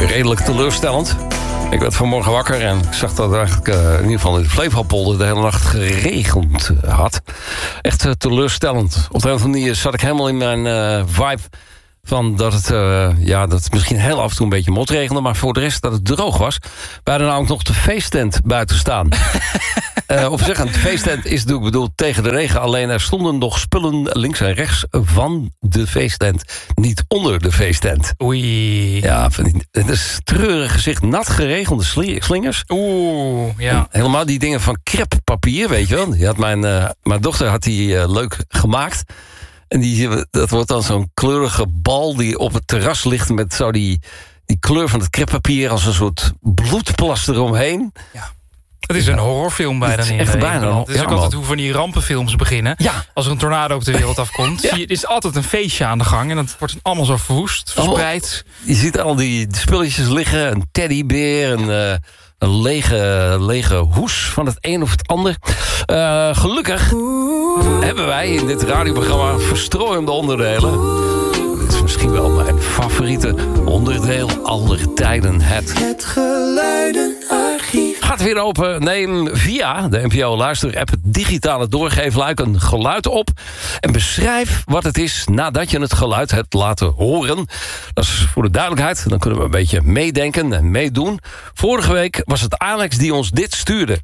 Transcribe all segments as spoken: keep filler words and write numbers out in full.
redelijk teleurstellend. Ik werd vanmorgen wakker en ik zag dat er eigenlijk uh, in ieder geval in de Flevopolder de hele nacht geregend had. Echt uh, teleurstellend. Op de een of andere manier zat ik helemaal in mijn uh, vibe van dat het, uh, ja, dat het misschien heel af en toe een beetje motregende, maar voor de rest dat het droog was. We hadden namelijk nog de feesttent buiten staan. uh, of zeggen, de feesttent is natuurlijk bedoeld tegen de regen. Alleen er stonden nog spullen links en rechts van de feesttent. Niet onder de feesttent. Oei. Ja, het is een treurig gezicht. Nat geregelde slingers. Oeh, ja. En helemaal die dingen van crêpepapier, weet je wel. Die had mijn, uh, mijn dochter had die uh, leuk gemaakt. En die, dat wordt dan zo'n kleurige bal die op het terras ligt met zo die, die kleur van het crêpepapier als een soort bloedplas eromheen. Ja. Het is een horrorfilm bijna. Het is in echt de bijna. Het is ja, ook altijd hoe van die rampenfilms beginnen. Ja. Als er een tornado op de wereld afkomt. Ja. Zie je, er is altijd een feestje aan de gang. En dat wordt allemaal zo verwoest, verspreid. Oh, je ziet al die spulletjes liggen. Een teddybeer, een, uh, een lege, lege hoes van het een of het ander. Uh, gelukkig hebben wij in dit radioprogramma verstrooiende onderdelen. Dit is misschien wel mijn favoriete onderdeel aller tijden. Het, het geluidenarchief. Gaat weer open. Neem via de N P O-luister-app het digitale doorgeefluik een geluid op. En beschrijf wat het is nadat je het geluid hebt laten horen. Dat is voor de duidelijkheid. Dan kunnen we een beetje meedenken en meedoen. Vorige week was het Alex die ons dit stuurde.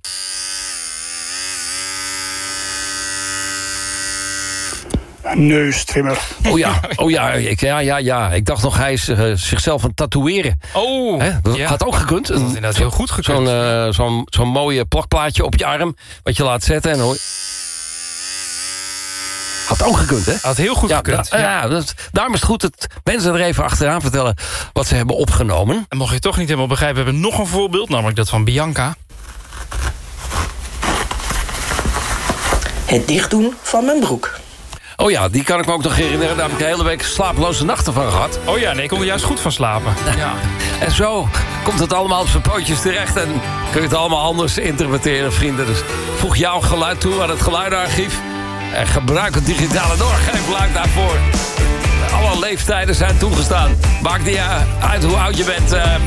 Een neustrimmer. Oh ja, oh ja, ik, ja, ja, ja. Ik dacht nog, hij is uh, zichzelf aan het tatoeëren. Oh, Hè? Dat ja. had ook gekund. Dat is inderdaad heel goed gekund. Zo'n uh, zo'n zo'n mooie plakplaatje op je arm, wat je laat zetten. En hoor... Had ook gekund, hè? Had heel goed ja, gekund. Da- ja, ja dat, daarom is het goed dat mensen er even achteraan vertellen wat ze hebben opgenomen. En mocht je het toch niet helemaal begrijpen, we hebben nog een voorbeeld, namelijk dat van Bianca. Het dichtdoen van mijn broek. Oh ja, die kan ik me ook nog herinneren. Daar heb ik de hele week slapeloze nachten van gehad. Oh ja, nee, ik kon er juist goed van slapen. Ja. En zo komt het allemaal op zijn pootjes terecht. En kun je het allemaal anders interpreteren, vrienden. Dus voeg jouw geluid toe aan het geluidenarchief. En gebruik het digitale doorgeefluik daarvoor. Alle leeftijden zijn toegestaan. Maakt niet uit hoe oud je bent. Uh,